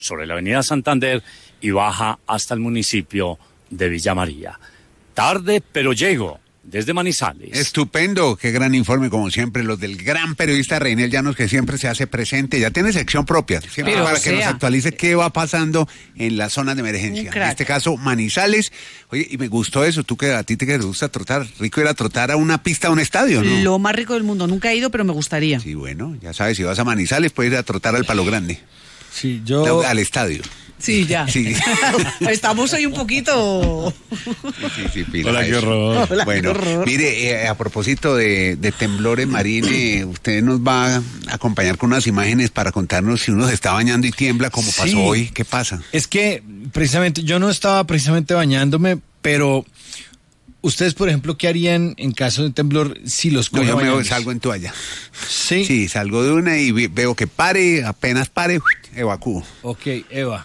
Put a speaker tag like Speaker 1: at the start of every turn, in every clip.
Speaker 1: sobre la avenida Santander y baja hasta el municipio de Villa María. Tarde, pero llego. Desde Manizales.
Speaker 2: Estupendo, qué gran informe como siempre, los del gran periodista Reinel Llanos, que siempre se hace presente, ya tiene sección propia, siempre para que nos actualice qué va pasando en las zonas de emergencia. En este caso, Manizales. Oye, y me gustó eso, tú que a ti te gusta trotar, rico ir a trotar a una pista a un estadio, ¿no?
Speaker 3: Lo más rico del mundo, nunca he ido, pero me gustaría.
Speaker 2: Sí, bueno, ya sabes, si vas a Manizales puedes ir a trotar al Palo Grande.
Speaker 4: Sí, yo...
Speaker 2: Al estadio.
Speaker 3: Sí, ya. Sí. Estamos hoy un poquito...
Speaker 2: Sí,
Speaker 4: hola, qué horror.
Speaker 3: Hola,
Speaker 2: bueno,
Speaker 3: qué horror.
Speaker 2: Mire, a propósito de temblores, Marín, usted nos va a acompañar con unas imágenes para contarnos si uno se está bañando y tiembla, como pasó hoy. ¿Qué pasa?
Speaker 4: Es que, precisamente, yo no estaba precisamente bañándome, pero... ¿Ustedes, por ejemplo, qué harían en caso de temblor si los coge bañados?
Speaker 2: Yo me salgo en toalla.
Speaker 4: ¿Sí?
Speaker 2: Sí, salgo de una y veo que pare, apenas pare, evacúo.
Speaker 4: Ok, Eva.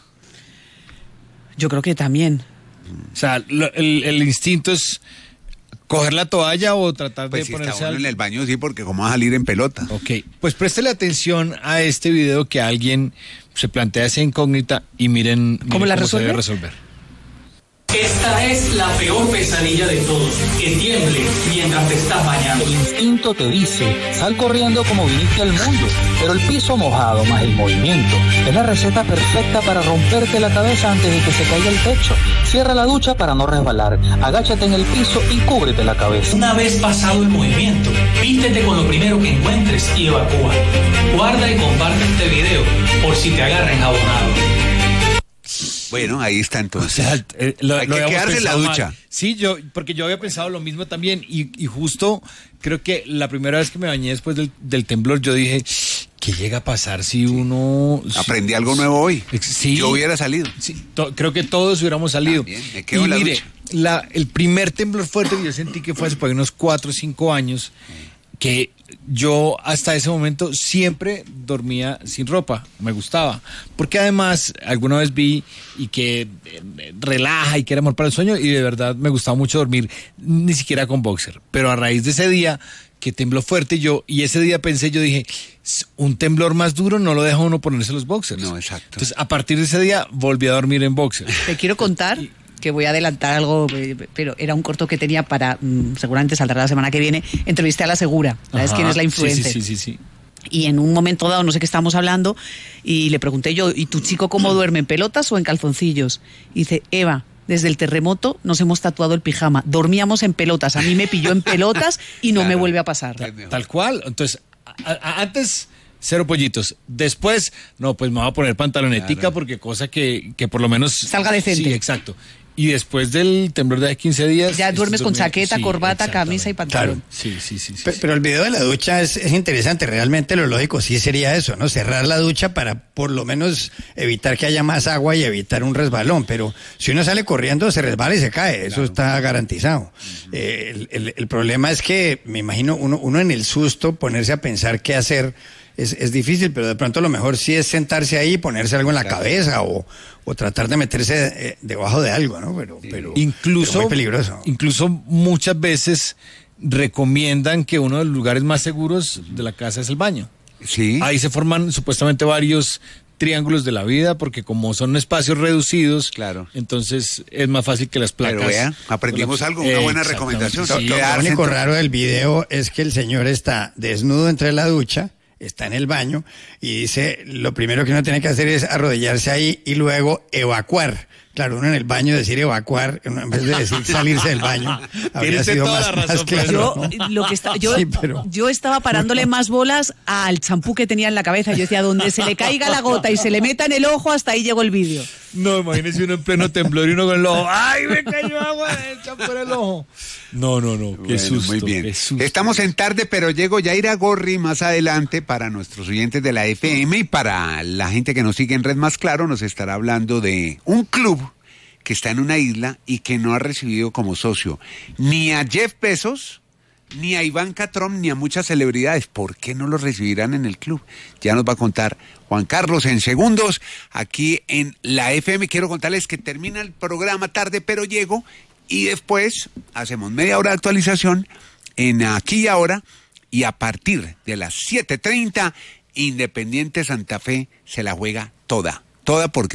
Speaker 3: Yo creo que también.
Speaker 4: O sea, el instinto es coger la toalla o tratar
Speaker 2: pues
Speaker 4: de
Speaker 2: si
Speaker 4: ponerse
Speaker 2: está uno en el baño, sí, porque cómo va a salir en pelota.
Speaker 4: Ok, pues préstele atención a este video que alguien se plantea esa incógnita y miren
Speaker 3: ¿Cómo la
Speaker 4: se debe
Speaker 3: resuelve?
Speaker 4: resolver.
Speaker 5: Esta es la peor pesadilla de todos, que tiemble mientras te estás bañando.
Speaker 6: El instinto te dice, sal corriendo como viniste al mundo, pero el piso mojado más el movimiento es la receta perfecta para romperte la cabeza antes de que se caiga el techo. Cierra la ducha para no resbalar, agáchate en el piso y cúbrete la cabeza.
Speaker 5: Una vez pasado el movimiento, vístete con lo primero que encuentres y evacúa. Guarda y comparte este video por si te agarra enjabonado.
Speaker 2: Bueno, ahí está entonces.
Speaker 4: O sea,
Speaker 2: hay que quedarse en la ducha.
Speaker 4: Mal. Sí, porque yo había pensado lo mismo también y justo creo que la primera vez que me bañé después del temblor yo dije, ¿qué llega a pasar si uno...
Speaker 2: Aprendí algo nuevo hoy.
Speaker 4: Sí.
Speaker 2: Yo hubiera salido.
Speaker 4: Sí, creo que todos hubiéramos salido.
Speaker 2: También, me quedo en la ducha.
Speaker 4: El primer temblor fuerte que yo sentí que fue hace por unos 4 o 5 años, que yo hasta ese momento siempre dormía sin ropa, me gustaba, porque además alguna vez vi y que relaja y que era amor para el sueño y de verdad me gustaba mucho dormir ni siquiera con boxer, pero a raíz de ese día que tembló fuerte y ese día yo dije, un temblor más duro no lo deja uno ponerse los boxers.
Speaker 2: No, exacto.
Speaker 4: Entonces a partir de ese día volví a dormir en boxer.
Speaker 3: Te quiero contar que voy a adelantar algo, pero era un corto que tenía para, seguramente saldrá la semana que viene, entrevisté a La Segura, ¿sabes quién es la influencer?
Speaker 4: Sí.
Speaker 3: Y en un momento dado, no sé qué estábamos hablando, y le pregunté yo, ¿y tu chico cómo duerme, en pelotas o en calzoncillos? Y dice, Eva, desde el terremoto nos hemos tatuado el pijama, dormíamos en pelotas, a mí me pilló en pelotas y no me vuelve a pasar.
Speaker 4: Tal cual, entonces, antes... 0 pollitos. Después, no, pues me voy a poner pantalonetica porque cosa que por lo menos...
Speaker 3: salga decente.
Speaker 4: Sí, exacto. Y después del temblor de 15 días...
Speaker 3: Ya duermes con chaqueta, corbata, camisa y pantalón.
Speaker 4: Claro. Sí.
Speaker 7: Pero el video de la ducha es interesante. Realmente lo lógico sí sería eso, ¿no? Cerrar la ducha para por lo menos evitar que haya más agua y evitar un resbalón. Pero si uno sale corriendo, se resbala y se cae. Eso está garantizado. El problema es que, me imagino, uno en el susto, ponerse a pensar qué hacer... Es difícil, pero de pronto lo mejor sí es sentarse ahí y ponerse algo en la cabeza o tratar de meterse debajo de algo, ¿no? Pero
Speaker 4: incluso,
Speaker 7: muy peligroso.
Speaker 4: Incluso muchas veces recomiendan que uno de los lugares más seguros de la casa es el baño.
Speaker 2: Sí.
Speaker 4: Ahí se forman supuestamente varios triángulos de la vida porque como son espacios reducidos,
Speaker 2: claro,
Speaker 4: entonces es más fácil que las placas...
Speaker 2: Pero vea, aprendimos algo, una buena recomendación.
Speaker 7: Sí, lo único raro del video es que el señor está desnudo entre la ducha, está en el baño y dice, lo primero que uno tiene que hacer es arrodillarse ahí y luego evacuar. Claro, uno en el baño decir evacuar, en vez de decir salirse del baño, habría sido más claro.
Speaker 3: Yo estaba parándole más bolas al champú que tenía en la cabeza. Yo decía, donde se le caiga la gota y se le meta en el ojo, hasta ahí llegó el vídeo.
Speaker 4: No, imagínese uno en pleno temblor y uno con el ojo, ¡ay, me cayó agua del champú en el ojo! No, qué susto.
Speaker 2: Muy bien.
Speaker 4: Qué susto.
Speaker 2: Estamos en Tarde, pero llego Yaira Gorri más adelante para nuestros oyentes de la FM y para la gente que nos sigue en Red Más Claro, nos estará hablando de un club que está en una isla y que no ha recibido como socio ni a Jeff Bezos, ni a Ivanka Trump, ni a muchas celebridades. ¿Por qué no lo recibirán en el club? Ya nos va a contar Juan Carlos en segundos aquí en la FM. Quiero contarles que termina el programa Tarde, pero llego, y después hacemos media hora de actualización en Aquí y Ahora, y a partir de las 7:30, Independiente Santa Fe se la juega toda toda porque